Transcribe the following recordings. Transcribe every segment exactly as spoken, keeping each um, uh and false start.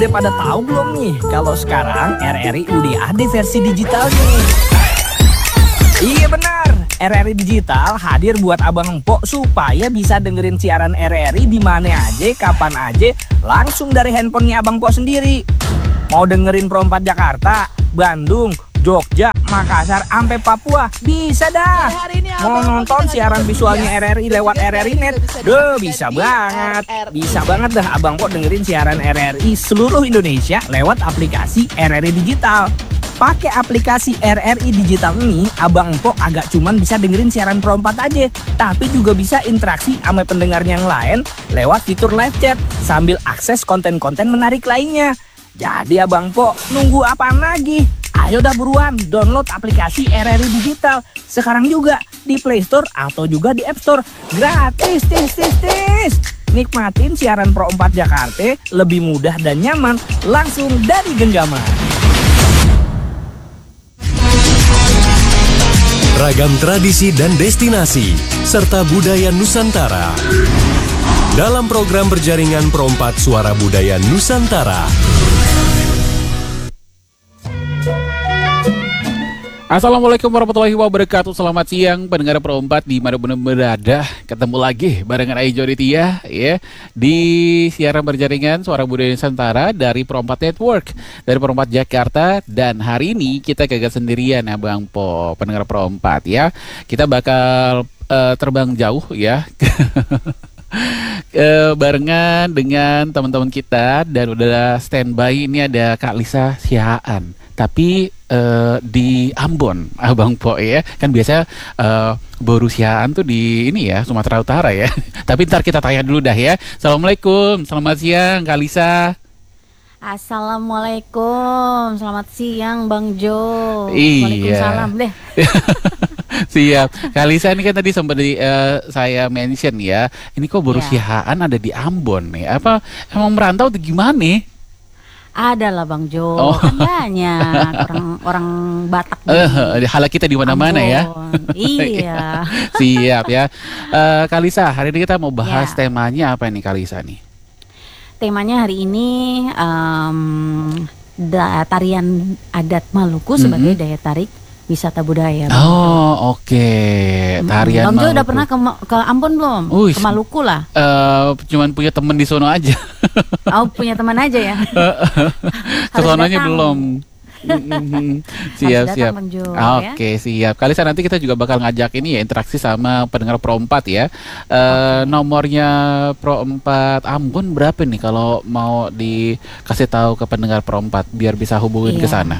Udah pada tahu belum nih kalau sekarang R R I udah ada versi digitalnya? Iya benar, R R I Digital hadir buat abang empok supaya bisa dengerin siaran R R I di mana aja, kapan aja, langsung dari handphonenya abang empok sendiri. Mau dengerin Pro empat Jakarta, Bandung, Jogja, Makassar, sampai Papua, bisa dah. Mau nonton siaran visualnya R R I lewat R R I Net, duh bisa banget. Bisa banget dah abang empok dengerin siaran R R I seluruh Indonesia lewat aplikasi R R I Digital. Pakai aplikasi R R I Digital ini, abang empok agak cuman bisa dengerin siaran Pro empat aja, tapi juga bisa interaksi sama pendengar yang lain lewat fitur live chat sambil akses konten-konten menarik lainnya. Jadi abang empok nunggu apaan lagi? Ayo dah buruan download aplikasi R R I Digital sekarang juga di Play Store atau juga di App Store. Gratis, tis, tis, tis. Nikmatin siaran Pro empat Jakarta lebih mudah dan nyaman langsung dari genggaman. Ragam tradisi dan destinasi, serta budaya Nusantara. Dalam program berjaringan Pro empat Suara Budaya Nusantara. Assalamualaikum warahmatullahi wabarakatuh. Selamat siang pendengar Pro empat di mana pun berada. Ketemu lagi barengan Aijo Ditya ya di siaran berjaringan Suara Budaya Nusantara dari Pro empat Network, dari Pro empat Jakarta. Dan hari ini kita kagak sendirian ya Bang Po, pendengar Pro empat ya. Kita bakal uh, terbang jauh ya. Uh, barengan dengan teman-teman kita dan udah standby. Ini ada Kak Lisa Sihaan, tapi uh, di Ambon, Abang Po ya. Kan biasa uh, baru Sihaan tuh di ini ya, Sumatera Utara ya. Tapi ntar kita tanya dulu dah ya. Assalamualaikum, selamat siang Kak Lisa. Assalamualaikum, selamat siang Bang Jo. Iya. Waalaikumsalam deh. Siap. Kak Lisa ini kan tadi sempat di, uh, saya mention ya. Ini kok baru ya. Sihaan ada di Ambon nih. Apa emang merantau atau gimana? Ada lah Bang Jo. Oh. Kan banyak orang orang Batak. Eh, uh, hala kita di mana-mana ya. Iya. Siap ya. Uh, Kak Lisa, hari ini kita mau bahas ya. temanya apa nih Kak Lisa nih? Temanya hari ini um, da, tarian adat Maluku sebagai mm-hmm. daya tarik wisata budaya. Bang. Oh oke, okay. Tarian Bang Jo Maluku. udah pernah ke, ke Ambon belum? Uish. Ke Maluku lah. Uh, cuman punya temen di sono aja. Oh punya teman aja ya. Kesononya belum. Siap siap. Oke okay, siap. Kali saya nanti kita juga bakal ngajak ini ya interaksi sama pendengar Pro empat ya. Uh, okay. Nomornya Pro empat Ambon berapa nih kalau mau dikasih tahu ke pendengar Pro empat biar bisa hubungin iya. ke sana?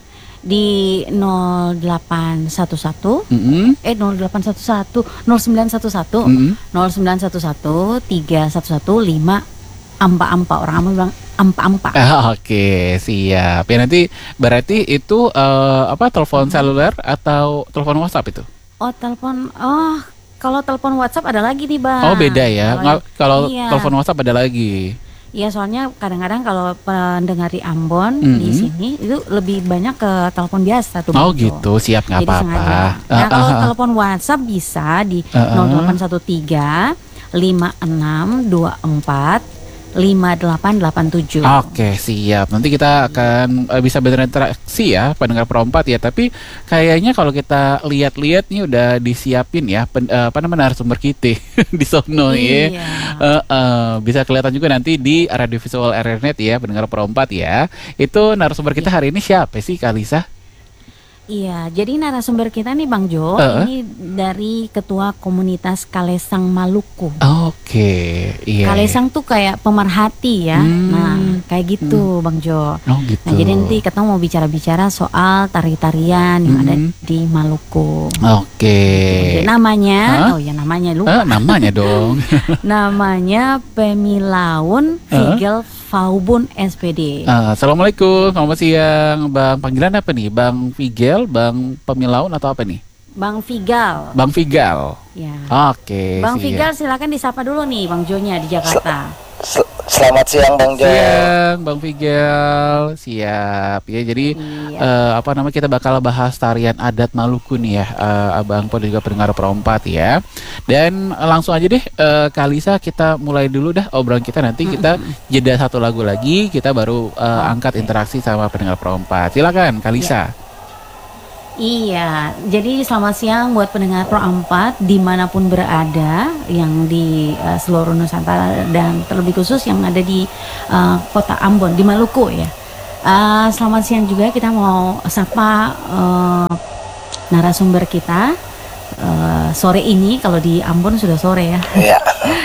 Di nol delapan satu satu mm-hmm. eh nol delapan satu satu nol sembilan satu satu mm-hmm. nol sembilan satu satu tiga satu satu lima ampa-ampa, orang Ambon bilang ampa-ampa. Ah, oke, okay, siap. Ya nanti berarti itu uh, apa telepon seluler atau telepon WhatsApp itu? Oh, telepon. Oh, kalau telepon WhatsApp ada lagi nih, Bang. Oh, beda ya. Kalau, kalau iya. telepon WhatsApp ada lagi. Iya, soalnya kadang-kadang kalau pendengar di Ambon mm-hmm. di sini itu lebih banyak ke telepon biasa tuh. Oh, gitu. Siap, nggak apa-apa. Nah, uh, kalau uh, uh. telepon WhatsApp bisa di uh, uh. nol delapan satu tiga lima enam dua empat lima delapan delapan tujuh. Oke, siap. Nanti kita akan uh, bisa berinteraksi ya pendengar Pro empat ya. Tapi kayaknya kalau kita lihat-lihat nih udah disiapin ya pen, uh, apa namanya narasumber kita di sono ya. Iya. Uh, uh, bisa kelihatan juga nanti di radio visual R R I Net ya pendengar Pro empat ya. Itu narasumber kita hari ini siapa sih Kak Lisa? Iya, jadi narasumber kita nih Bang Jo, uh. ini dari Ketua Komunitas Kalesang Maluku. Oke, okay. Iya. Kalesang tuh kayak pemerhati ya, hmm. nah kayak gitu hmm. Bang Jo. Oh gitu. Nah jadi nanti kita mau bicara-bicara soal tari-tarian yang hmm. ada di Maluku. Oke. Okay. Namanya, huh? oh ya namanya lupa. Uh, namanya dong. Namanya Pemilaun Vigel uh. Faubun S P D. Uh, Assalamualaikum, selamat siang Bang. Panggilan apa nih? Bang Vigel, Bang Pemilaun atau apa nih? Bang Vigal. Bang Vigal. Ya. Oke. Bang siap. Vigal silakan disapa dulu nih Bang Jonya di Jakarta. Sel- Selamat siang Bang Jo. Siang, Bang Figel. Siap. Ya, jadi Iya. eh, apa namanya kita bakal bahas tarian adat Maluku nih ya, eh, Abang Po dan juga pendengar Perompat ya. Dan eh, langsung aja deh, eh, Kalisa kita mulai dulu dah obrolan kita, nanti kita jeda satu lagu lagi, kita baru eh, angkat interaksi sama pendengar Perompat. Silakan Kalisa. Iya, jadi selamat siang buat pendengar Pro empat dimanapun berada, yang di uh, seluruh Nusantara dan terlebih khusus yang ada di uh, kota Ambon, di Maluku ya. Uh, selamat siang juga, kita mau sapa uh, narasumber kita uh, sore ini, kalau di Ambon sudah sore ya. Iya.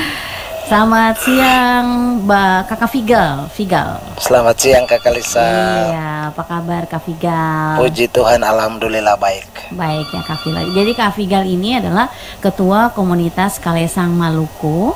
Selamat siang Mbak Kakak Figal, Figal. Selamat siang Kak Kalisa. Iya, apa kabar Kak Figal? Puji Tuhan, alhamdulillah baik. Baik ya Kak Figal. Jadi Kak Figal ini adalah ketua komunitas Kalesang Maluku.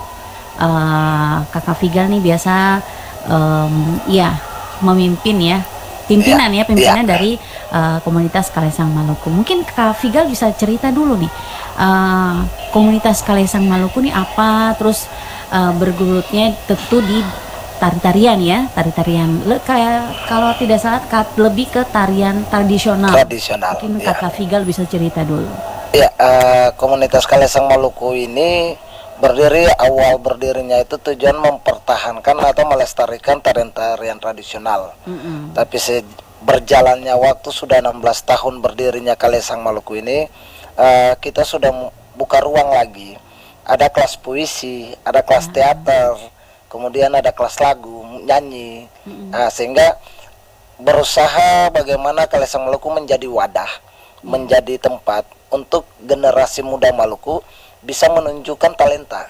Uh, Kakak Figal nih biasa um, ya memimpin ya, pimpinan ya, Ya, pimpinan ya. dari uh, komunitas Kalesang Maluku. Mungkin Kak Figal bisa cerita dulu nih, uh, komunitas Kalesang Maluku nih apa, terus uh, bergelutnya tentu di tari-tarian ya, tari-tarian Le- kayak kalau tidak salah ka- lebih ke tarian tradisional. Tradisional. Mungkin Ya. Kakak Figal bisa cerita dulu. Ya, eh, komunitas Kalesang Maluku ini berdiri, awal berdirinya itu tujuan mempertahankan atau melestarikan tarian-tarian tradisional. Mm-mm. Tapi se- berjalannya waktu, sudah enam belas tahun berdirinya Kalesang Maluku ini, eh, kita sudah m- buka ruang lagi. Ada kelas puisi, ada kelas teater, kemudian ada kelas lagu, nyanyi. Nah, sehingga berusaha bagaimana Kalesang Maluku menjadi wadah, menjadi tempat untuk generasi muda Maluku bisa menunjukkan talenta.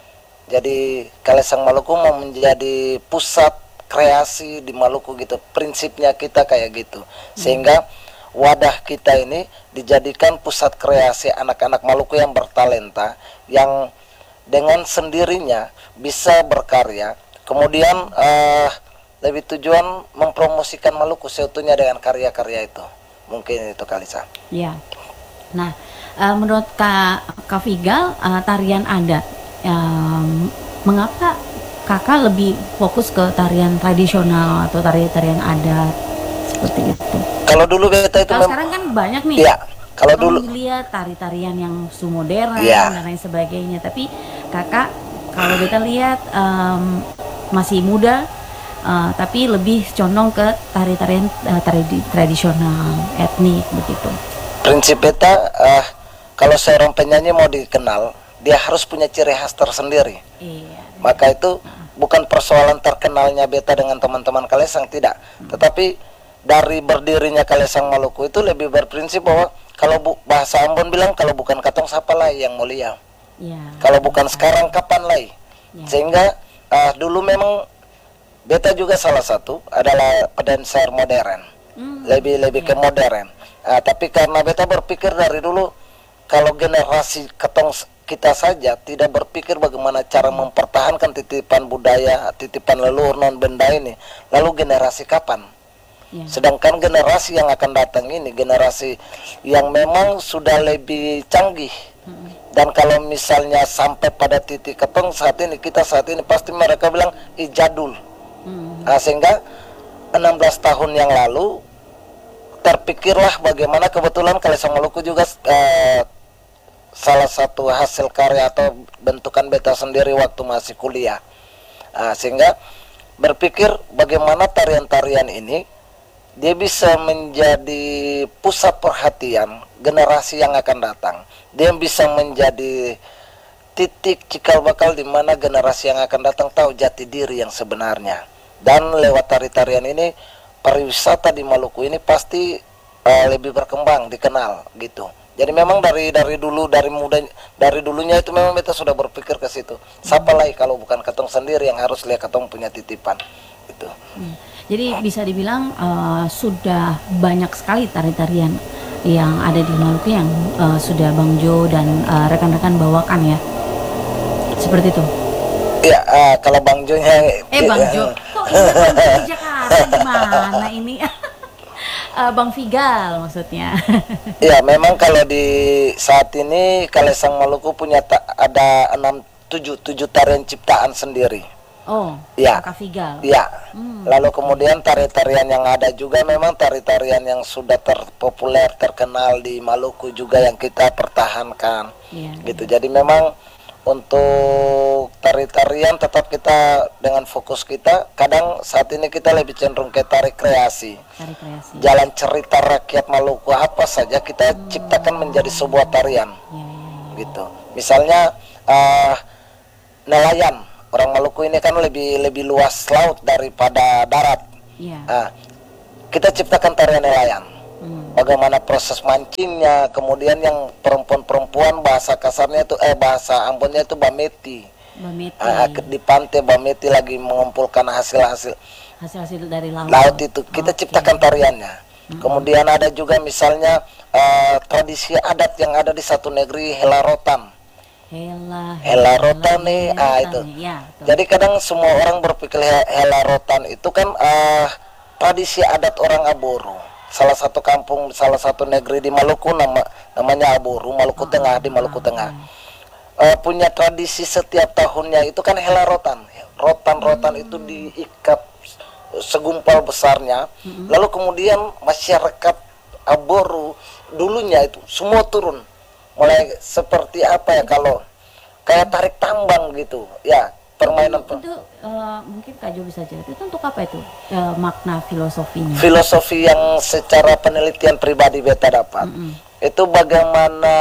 Jadi Kalesang Maluku mau menjadi pusat kreasi di Maluku gitu. Prinsipnya kita kayak gitu. Sehingga wadah kita ini dijadikan pusat kreasi anak-anak Maluku yang bertalenta, yang dengan sendirinya bisa berkarya. Kemudian eh, lebih tujuan mempromosikan Maluku seutuhnya dengan karya-karya itu. Mungkin itu Kalisa. Ya. Nah, eh, menurut Kak, Kak Figal, eh, tarian adat, em, mengapa Kakak lebih fokus ke tarian tradisional atau tari-tarian adat seperti itu? Kalau dulu kita itu Kalau mem- sekarang kan banyak nih. ya, kalau dulu lihat tari-tarian yang su modern Iya. dan lain sebagainya, tapi Kakak kalau kita lihat em, masih muda, eh, tapi lebih condong ke tari-tarian eh, tari tradisional etnik begitu. prinsip beta, eh, kalau seorang penyanyi mau dikenal, dia harus punya ciri khas tersendiri. Iya. Maka itu bukan persoalan terkenalnya beta dengan teman-teman Kalesang, tidak. Tetapi dari berdirinya Kalesang Maluku itu lebih berprinsip bahwa kalau bu, bahasa Ambon bilang, kalau bukan katong siapa lagi yang mulia. Ya. Kalau bukan sekarang kapan lagi. Ya. Sehingga eh, dulu memang beta juga salah satu adalah pedancer modern. Hmm. Lebih lebih ke modern. Ah, tapi karena beta berpikir dari dulu, kalau generasi ketong s- kita saja tidak berpikir bagaimana cara mempertahankan titipan budaya, titipan leluhur non benda ini, lalu generasi kapan? Ya. Sedangkan generasi yang akan datang ini generasi yang memang sudah lebih canggih. Dan kalau misalnya sampai pada titik ketong saat ini, kita saat ini pasti mereka bilang ijadul. Hmm. Nah, sehingga enam belas tahun yang lalu terpikirlah bagaimana, kebetulan Kalesang Maluku juga eh, salah satu hasil karya atau bentukan beta sendiri waktu masih kuliah. Nah, sehingga berpikir bagaimana tarian-tarian ini dia bisa menjadi pusat perhatian generasi yang akan datang. Dia bisa menjadi titik cikal bakal di mana generasi yang akan datang tahu jati diri yang sebenarnya. Dan lewat tari-tarian ini, pariwisata di Maluku ini pasti uh, lebih berkembang, dikenal gitu. Jadi memang dari dari dulu, dari muda, dari dulunya itu memang kita sudah berpikir ke situ. Siapa lagi kalau bukan ketong sendiri yang harus lihat ketong punya titipan gitu. Hmm. Jadi bisa dibilang eh, sudah banyak sekali tari-tarian yang ada di Maluku yang eh, sudah Bang Jo dan eh, rekan-rekan bawakan ya. Seperti itu. Iya, uh, kalau Bang Jo-nya Eh Bang Jo, kok ini Bang Jo di Jakarta gimana ini? Eh, Bang Figal maksudnya. Ya, memang kalau di saat ini Kalesang Maluku punya ta- ada enam tujuh tujuh tarian ciptaan sendiri. Oh, Ya. Kakavigal. Ya. Hmm. Lalu kemudian tari-tarian yang ada juga memang tari-tarian yang sudah terpopuler, terkenal di Maluku juga yang kita pertahankan. Iya, Gitu. Jadi memang untuk tari-tarian tetap kita dengan fokus kita. Kadang saat ini kita lebih cenderung ke tari kreasi. Tari kreasi. Jalan cerita rakyat Maluku apa saja kita ciptakan menjadi sebuah tarian. Ya, ya, ya. Gitu. Misalnya uh, nelayan. Orang Maluku ini kan lebih lebih luas laut daripada darat. Iya. Nah, kita ciptakan tarian nelayan. Hmm. Bagaimana proses mancingnya, kemudian yang perempuan-perempuan bahasa kasarnya itu eh bahasa Ambonnya itu bameti. Bameti. Ah, di pantai bameti lagi mengumpulkan hasil-hasil Hasil-hasil dari laut. laut itu. Kita Oke. ciptakan tariannya. Kemudian ada juga misalnya uh, tradisi adat yang ada di satu negeri, helarotan. Hela. Helarotan nih, ah itu. Ya, betul. Jadi kadang semua orang berpikir he- helarotan itu kan uh, tradisi adat orang Aboro. Salah satu kampung, salah satu negeri di Maluku nama namanya Aboro, Maluku Tengah di Maluku Tengah. Uh, punya tradisi setiap tahunnya itu kan helarotan. Rotan-rotan itu diikat segumpal besarnya. Lalu kemudian masyarakat Aboro dulunya itu semua turun. Mulai seperti apa ya kalau kayak tarik tambang gitu ya permainan itu, itu uh, mungkin Kak Jo bisa cerita itu untuk apa itu uh, makna filosofinya? Filosofi yang secara penelitian pribadi beta dapat Mm-mm. itu bagaimana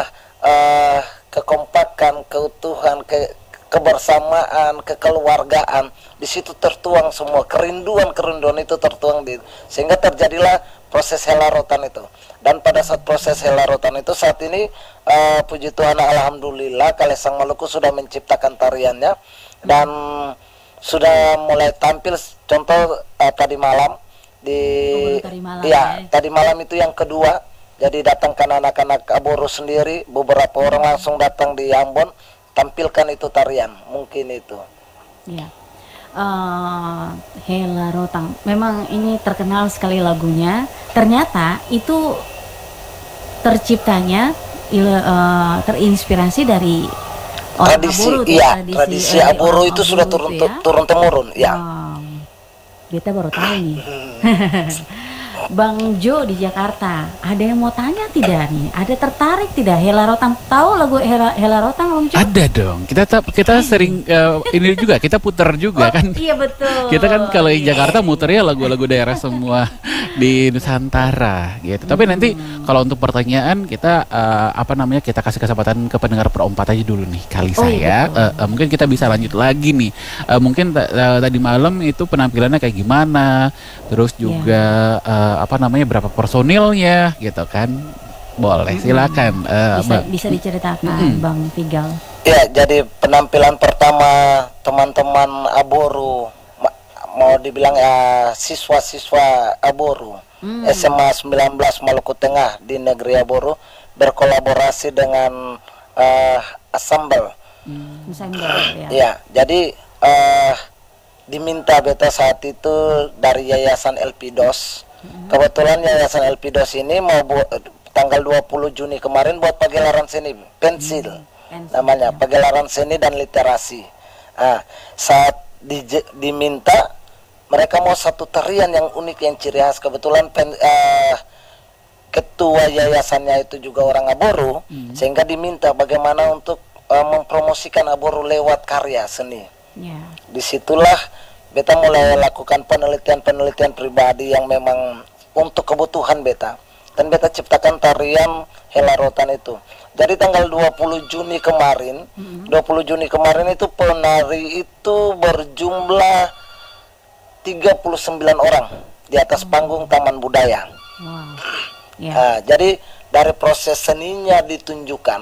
uh, kekompakan, keutuhan, ke kebersamaan, kekeluargaan di situ tertuang semua kerinduan-kerinduan itu tertuang di sehingga terjadilah proses helarotan itu. Dan pada saat proses helarotan itu saat ini uh, puji Tuhan alhamdulillah Kalesang Maluku sudah menciptakan tariannya dan sudah mulai tampil contoh uh, tadi malam di Oh, baru tadi malam, ya, ya. tadi malam itu yang kedua. Jadi datangkan anak-anak Aboro sendiri, beberapa orang langsung datang di Ambon tampilkan itu tarian, mungkin itu. Ya. Uh, Hela Rotang. Memang ini terkenal sekali lagunya. Ternyata itu terciptanya il- uh, terinspirasi dari orang Tradisi, Aboro tuh, iya, tradisi eh, Aboro orang itu sudah Aboro turun tuh ya. turun temurun, ya. Wow. Beta baru tahu nih. Bang Jo di Jakarta, ada yang mau tanya tidak nih? Ada tertarik tidak Hela Rotang? Tahu lagu Hela, Hela Rotang, Bang Jo? Ada dong. Kita tap- kita sering eh, ini juga kita putar juga Oh, kan. iya betul. Kita kan kalau di Iya. Jakarta muternya lagu-lagu daerah semua di Nusantara gitu. Tapi nanti kalau untuk pertanyaan kita eh, apa namanya kita kasih kesempatan ke pendengar perempat aja dulu nih kali Oh, iya, saya. betul. Eh, eh, mungkin kita bisa lanjut lagi nih. Eh, mungkin ta- eh, tadi malam itu penampilannya kayak gimana? Terus juga eh, apa namanya berapa personilnya gitu kan? Boleh silakan. Eh, Bisa, Mbak. bisa diceritakan, Mm-mm. Bang Pigal. Ya, jadi penampilan pertama teman-teman Aboro, ma- mau dibilang ya siswa-siswa Aboro, Hmm. S M A sembilan belas Maluku Tengah di negeri Aboro berkolaborasi dengan eh, Assemble. Desember ya. Ya, jadi eh, diminta beta saat itu dari Yayasan Elpidos. Kebetulan Yayasan Elpidos ini mau bu- tanggal dua puluh Juni kemarin buat pagelaran seni pensil. Pensil, Namanya ya. pagelaran seni dan literasi. Ah, saat di- diminta mereka mau satu tarian yang unik yang ciri khas. Kebetulan pen, eh, ketua yayasannya itu juga orang Aboro, sehingga diminta bagaimana untuk eh, mempromosikan Aboro lewat karya seni. Ya. Disitulah beta mulai lakukan penelitian-penelitian pribadi yang memang untuk kebutuhan beta, dan beta ciptakan tarian Helarotan itu. Jadi tanggal dua puluh Juni kemarin, dua puluh Juni kemarin itu penari itu berjumlah tiga puluh sembilan orang di atas panggung Taman Budaya. Wow. Ya. Nah, jadi dari proses seninya ditunjukkan,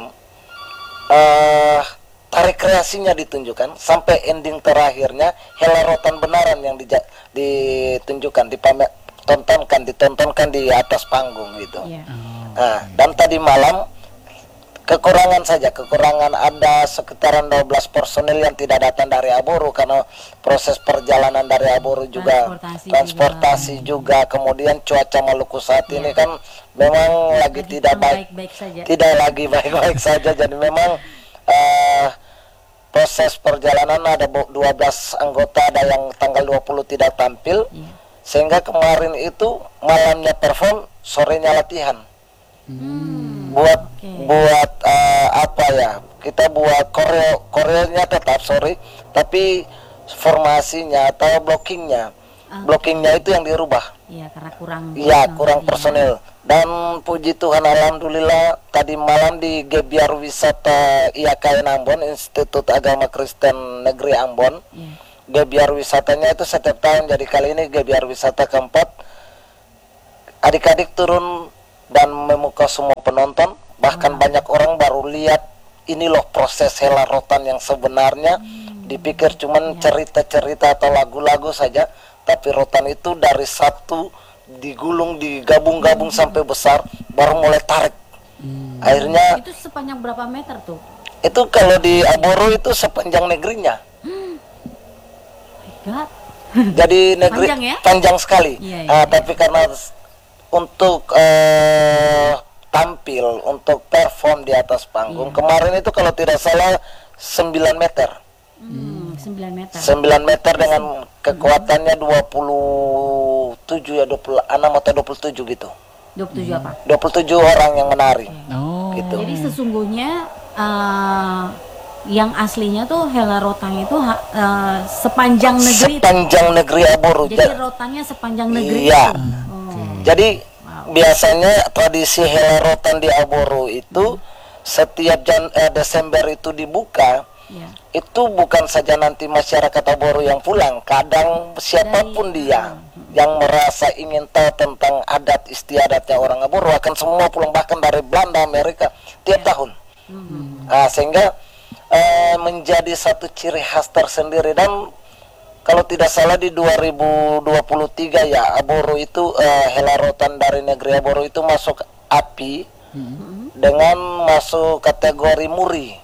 eh tarik kreasinya ditunjukkan, sampai ending terakhirnya Helarotan benaran yang dija- ditunjukkan, dipamer, tontonkan, ditontonkan di atas panggung gitu. Ya. Nah, dan tadi malam kekurangan saja, kekurangan ada sekitaran dua belas personil yang tidak datang dari Aboro karena proses perjalanan dari Aboro juga Transportasi transportasi juga, kemudian cuaca Maluku saat ini kan memang lagi Lagi tidak kurang baik, baik-baik saja. tidak lagi baik-baik saja, jadi memang eh, proses perjalanan ada bo- dua belas anggota, ada yang tanggal dua puluh tidak tampil. Iya. Sehingga kemarin itu malamnya perform, sorenya latihan. Hmm. Buat Oke. buat eh, apa ya? Kita buat koreo, koreonya tetap sorry, tapi formasinya atau blockingnya, Ah. blockingnya itu yang dirubah. Iya, karena kurang. Iya, personal kurang ya. personil. Dan puji Tuhan, alhamdulillah tadi malam di Gebiar Wisata I A K N Ambon, Institut Agama Kristen Negeri Ambon. Iya. Gebiar wisatanya itu setiap tahun, jadi kali ini Gebiar wisata keempat. Adik-adik turun dan memuka semua penonton, bahkan banyak orang baru lihat ini loh proses hela rotan yang sebenarnya. Dipikir cuman cerita-cerita atau lagu-lagu saja, tapi rotan itu dari satu digulung, digabung-gabung sampai besar, baru mulai tarik. Akhirnya Itu sepanjang berapa meter tuh? itu kalau di Aboro itu sepanjang negerinya. God. Jadi negeri Panjang ya? panjang sekali. Iya, iya, Ah, iya. tapi karena s- untuk eh, tampil, untuk perform di atas panggung, Iya. kemarin itu kalau tidak salah sembilan meter. Hmm, sembilan meter. sembilan meter dengan kekuatannya dua puluh tujuh ya, dua puluh enam atau dua puluh tujuh gitu. dua puluh tujuh apa? dua puluh tujuh orang yang menari. Oh. Gitu. Jadi sesungguhnya eh, yang aslinya tuh hela rotang itu ha- eh, sepanjang negeri. Sepanjang negeri Aboro. Jadi rotannya sepanjang negeri. Iya. itu. Oh. Jadi biasanya tradisi hela rotan di Aboro itu setiap jan eh, Desember itu dibuka. Iya. Itu bukan saja nanti masyarakat Aboro yang pulang, kadang siapapun Dari- dia yang merasa ingin tahu tentang adat istiadatnya orang Aboro akan semua pulang, bahkan dari Belanda, Amerika tiap tahun. Nah, sehingga eh, menjadi satu ciri khas tersendiri. Dan kalau tidak salah di dua ribu dua puluh tiga ya, Aboro itu eh, hela rotan dari negeri Aboro itu masuk A P I dengan masuk kategori muri.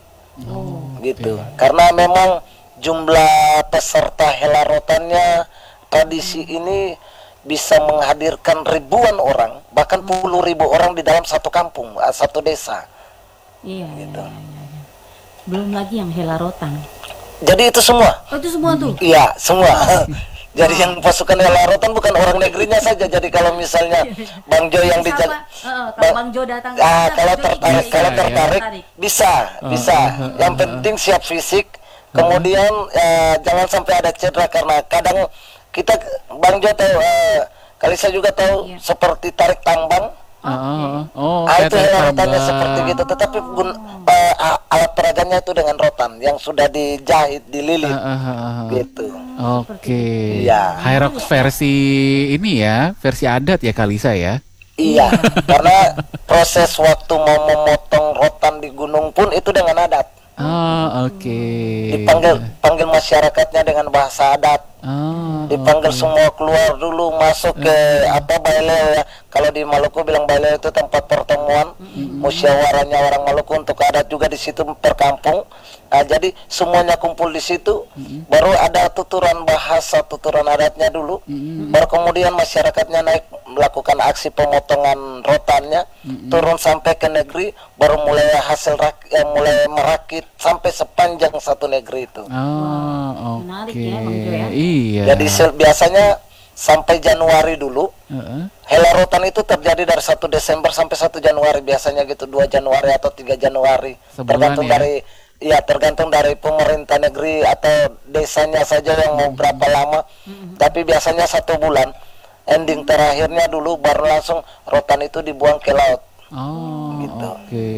Gitu. Karena memang jumlah peserta hela rotannya, tradisi ini bisa menghadirkan ribuan orang, bahkan puluh ribu orang di dalam satu kampung, ah, satu desa. Iya, iya, Gitu. iya, iya, iya. Belum lagi yang hela rotan. Jadi itu semua. Oh, itu semua tuh. Iya, semua. Jadi yang pasukan hela rotan bukan orang negerinya saja. Jadi kalau misalnya Bang Jo yang Siapa? dijaga, Eh, kalau Bang Jo datang ke ah, sana, kalau Bang Jo tertarik, ikut, kalau ikut, tertarik bisa, bisa. Yang penting siap fisik. Kemudian eh, jangan sampai ada cedera, karena kadang kita, Bang Jo tahu, eh, Kalisa juga tahu, Iya. seperti tarik tambang. Ah, oh, Ah, kayak itu tarik hela rotannya tambang. seperti gitu. Tetapi gun, eh, a- alat peraganya itu dengan rotan yang sudah dijahit, dililit, Ah, ah, ah, ah. gitu. Oke. Iya. Hyrox versi ini ya, versi adat ya Kalisa ya. Iya, karena proses waktu mau memotong rotan di gunung pun itu dengan adat. Oh, oke. Dipanggil panggil masyarakatnya dengan bahasa adat. Oh, Dipanggil semua keluar dulu, masuk ke apa baileo ya. Kalau di Maluku bilang baileo itu tempat pertemuan musyawarahnya orang Maluku, untuk adat juga di situ per kampung. Nah, jadi semuanya kumpul di situ, baru ada tuturan bahasa, tuturan adatnya dulu, baru kemudian masyarakatnya naik melakukan aksi pemotongan rotannya, turun sampai ke negeri, baru mulai hasil rak, eh, mulai merakit sampai sepanjang satu negeri itu. Oh, oke. Menarik ya, Bang Jo ya. Iya. Jadi se- biasanya sampai Januari dulu. Heeh. Hela rotan itu terjadi dari satu Desember sampai satu Januari, biasanya gitu, dua Januari atau tiga Januari. Sebulan tergantung ya? dari ya tergantung dari pemerintah negeri atau desanya saja yang mau berapa lama. Tapi biasanya satu bulan. Ending terakhirnya dulu baru langsung rotan itu dibuang ke laut. Oh, Gitu. oke.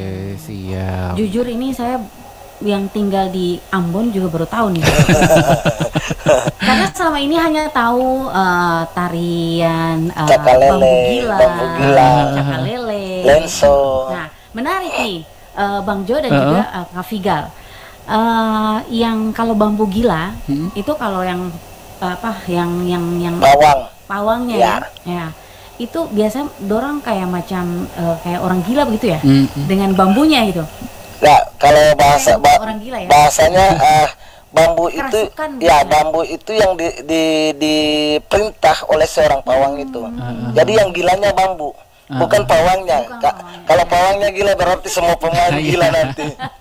Siap. Jujur ini saya yang tinggal di Ambon juga baru tahu nih. Karena selama ini hanya tahu eh, tarian eh, Cakalele, bambu gila, bambu gila, cakalele. lenso. Nah, menarik nih eh, Bang Jo dan Uh-uh. juga eh, Kak Figal. Eh, yang kalau bambu gila Hmm. itu kalau yang eh, apa yang yang yang Bawang. pawangnya Ya. ya, ya. Itu biasanya dorang kayak macam eh, kayak orang gila begitu ya, Mm, dengan bambunya gitu. Nah, kalau bahasa Kayak ba- orang gila ya. bahasanya eh, bambu itu Kerasukan ya gitu. bambu itu yang di, di diperintah oleh seorang pawang itu. Jadi yang gilanya bambu, bukan pawangnya. Bukan Ka- pawangnya. kalau pawangnya gila berarti semua pemain Iya. gila nanti.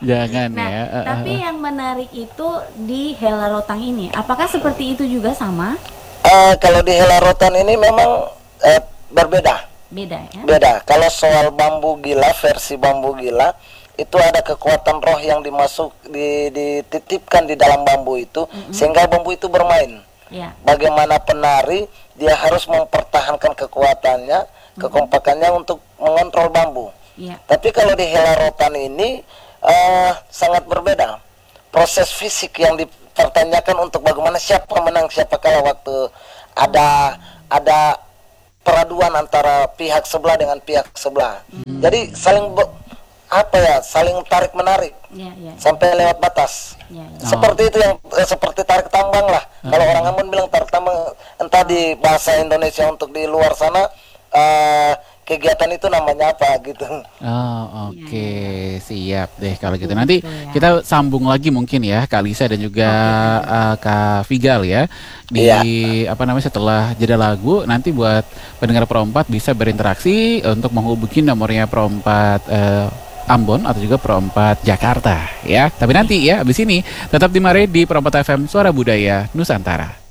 Jangan Nah, ya. Uh, uh, tapi yang menarik itu di Helarotang ini, apakah seperti itu juga sama? Uh, kalau di Helarotan ini memang uh, berbeda. Beda ya? Beda. Kalau soal bambu gila, versi bambu gila, itu ada kekuatan roh yang dimasuk, di, dititipkan di dalam bambu itu, mm-hmm. sehingga bambu itu bermain. Yeah. Bagaimana penari, dia harus mempertahankan kekuatannya, mm-hmm. kekompakannya untuk mengontrol bambu. Yeah. Tapi kalau di Helarotan ini uh, sangat berbeda. Proses fisik yang dipertanyakan untuk bagaimana siapa menang, siapa kalah waktu ada ada peraduan antara pihak sebelah dengan pihak sebelah. Hmm. Jadi saling be, apa ya, saling tarik menarik ya, ya, ya. sampai lewat batas. Ya, ya. Seperti oh. itu yang eh, seperti tarik tambang lah. Hmm. Kalau orang Ambon bilang tarik tambang, entah di bahasa Indonesia untuk di luar sana uh, kegiatan itu namanya apa gitu. Oh, oke, okay. Siap deh kalau gitu. Nanti ya. Kita sambung lagi mungkin ya Kak Lisa dan juga okay. uh, Kak Vigal ya di ya. apa namanya setelah jeda lagu. Nanti buat pendengar Pro empat bisa berinteraksi untuk menghubungi nomornya Pro empat uh, Ambon atau juga Pro empat Jakarta ya. Tapi nanti ya abis ini tetap di Mare di Pro empat F M Suara Budaya Nusantara.